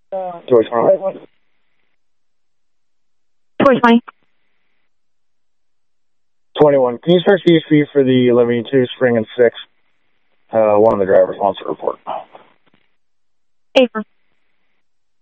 George 20. George 20. 21. Can you search the ESP for the 11-2 spring and 6? One of the drivers wants to report. April.